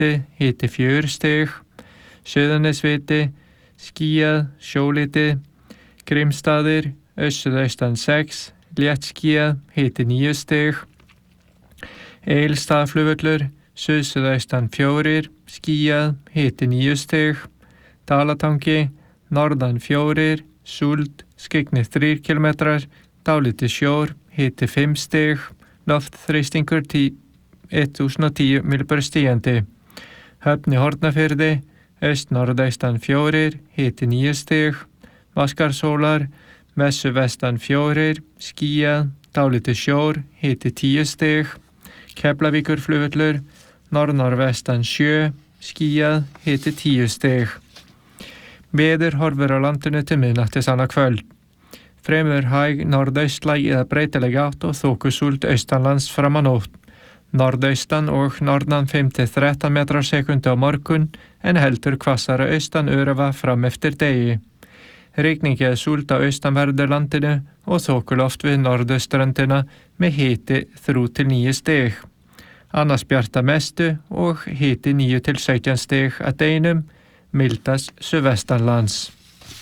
hiti 4 stig, Suðurnesviti, skýjað, sjólitið, Grímsstaðir, suðaustan 6, léttskýjað, hiti 9 stig, Egilsstaðaflugvöllur, suðaustan 4, skýjað, hiti 9 stig, Dalatangi, norðan 4, súld, skyggni 3 km, dálítið sjór, hiti 5 stig, loftþrýstingur 1010 millibör stígandi. Höfn í Hornafirði, norðaustan 4, hiti 9 stig, Vatnsskarðshólar, vestan 4, skýjað, dálítið sjór, hiti 10 stig, Keflavíkurflugvöllur, norðvestan 7, skýjað, hiti 10 stig. Veður horfir á landinu til miðnættis annað kvöld. Fremur hæg norðaustlæg eða breytileg átt og þokusúld austanlands fram á nótt. Norðaustan og norðan 5-13 metrar á sekundu á morgun en heldur hvassara austan örafa fram eftir degi. Rigning eða súld á austanverðu landinu og þokuloft við norðauströndina með hiti 3-9 stig. Annars bjarta mestu og hiti 9-17 stig að deginum, mildast suðvestanlands.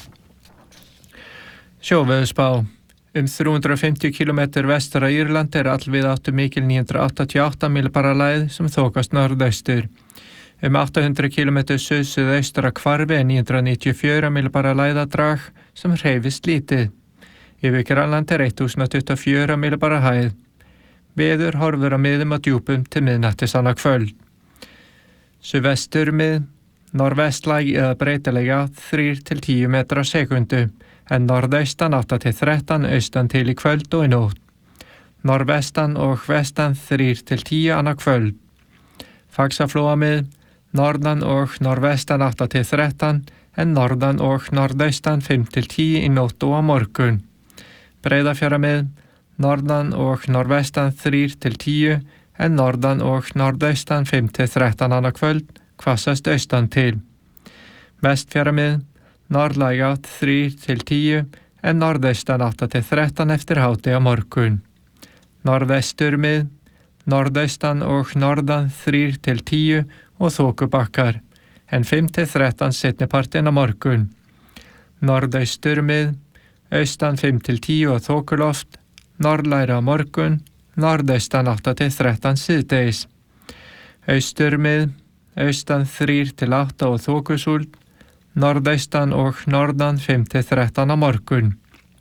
Sjóveðurspá. 350 km vestur á Írland allvíða áttu mikil 988 millibara lægð sem þokast norðaustur. 800 km suðaustur að hvarfi 994 millibara lægðadrag sem hreyfist lítið. Yfir Grænland 1024 millibara hæð. Veður horfur á miðum og djúpum til miðnættis annað kvöld. Suðvestur mið, norðvestlæg eða breytileg átt 3-10 metrar á sekundu, en norðaustan 8-13 austan til í kvöld og í nótt. Norðvestan og vestan 3-10 annað kvöld. Faxaflóa mið, norðan og norðvestan 8-13, en norðan og norðaustan 5-10 í nótt og á morgun. Breiðafjara mið, norðan og norðvestan 3-10, en norðan og norðaustan 5-13 annað kvöld, hvassast austan til. Vestfjara mið, norðlæg átt 3-10, en norðaustan 8-13 eftir háti á morgun. Norðvestur mið, norðaustan og norðan 3-10 og þokubakkar, en 5-13 seinnipartinn á morgun. Norðaustur mið, austan 5-10 og þokuloft, norðlæra á morgun, norðaustan 8-13 síðdegis. Austur mið, austan 3-8 og þokusúld, norðaustan og norðan 5-13 á morgun.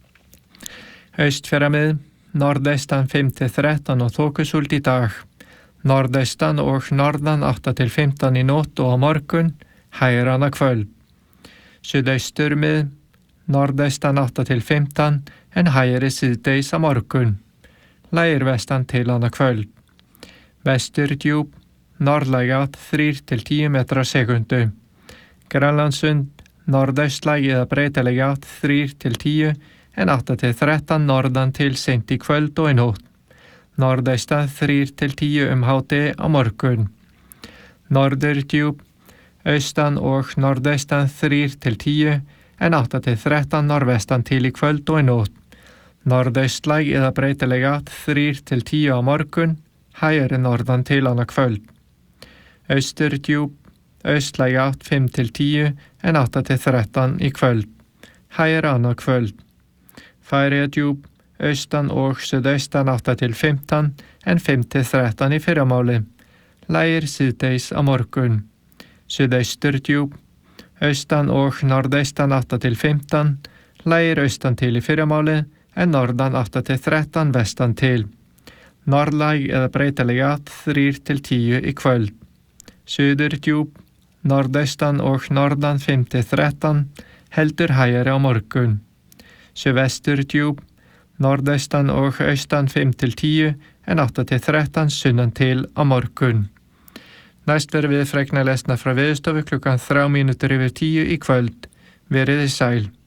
Austfjara mið, norðaustan 5-13 og þokusúld í dag. Norðaustan og norðan 8-15 í nótt og á morgun, hægir annað kvöld. Suðaustur mið, norðaustan 8-15 en hægir síðdegis á morgun. Lægir vestan til annað kvöld. Vestur djúp, norðlæg átt 3-10 metrar á sekundu. Grænlandssund, norðaustlæg eða breytileg átt 3-10 en 8-13 norðan til seint í kvöld og í nótt. Norðaustan 3-10 háti á morgun. Norður djúp, austan og norðaustan 3-10 en 8-13 norðvestan til í kvöld og í nótt. Norðaustlæg eða breytileg átt 3-10 á morgun, hægari norðan til annað kvöld. Austur djúp, austlæg átt 5-10 en 8-13 í kvöld, hægari annað kvöld. Færeyja djúp, austan og suðaustan 8-15 en 5-13 í fyrramáli, lægir síðdegis á morgun. Suðaustur djúp, austan og norðaustan 8-15, lægir austan til í fyrramáli en norðan 8-13 vestan til. Norðlæg eða breytileg átt 3-10 í kvöld. Suður djúp, norðaustan og norðan 5-13, heldur hægari á morgun. Suðvestur djúp, norðaustan og austan 5-10 en 8-13 sunnan til á morgun. Næst verður við fregna lesna frá Veðurstofu klukkan 9:03 í kvöld. Verið þið sæl.